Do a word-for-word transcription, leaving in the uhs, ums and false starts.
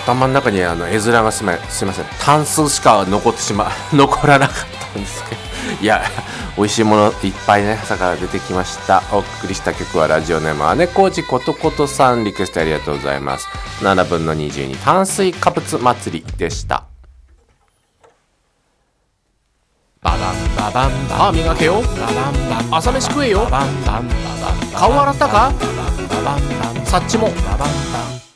頭の中にあの絵面がすみません単数しか残ってしま残らなかったんですけど、いや美味しいものいっぱいね朝から出てきました。お送りした曲はラジオネーム姉小路ことことさん、リクエストありがとうございます。ななぶんのにじゅうに炭水化物祭りでした。ババンババン歯磨けよ、ババンバン朝飯食えよ、ババンバン顔洗ったか、ババンバンサッチもババンバン